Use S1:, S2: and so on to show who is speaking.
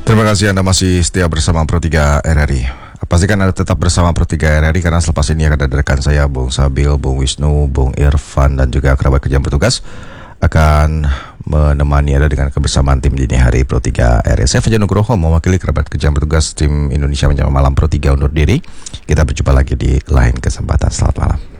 S1: Terima kasih Anda masih setia bersama Pro 3 RRI. Pastikan Anda tetap bersama Pro 3 RRI karena selepas ini akan ada rekan saya, Bung Sabil, Bung Wisnu, Bung Irfan, dan juga kerabat kerja bertugas akan menemani Anda dengan kebersamaan tim dini hari Pro 3 RRI. Saya Fajar Nugroho mewakili kerabat kerja bertugas tim Indonesia Menyapa Malam Pro 3 undur diri. Kita berjumpa lagi di lain kesempatan. Selamat malam.